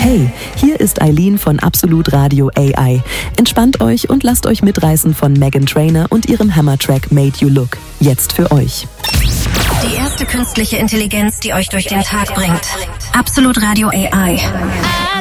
Hey, hier ist Eileen von Absolut Radio AI. Entspannt euch und lasst euch mitreißen von Meghan Trainor und ihrem Hammer-Track Made You Look. Jetzt für euch. Die erste künstliche Intelligenz, die euch durch den Tag bringt. Absolut Radio AI.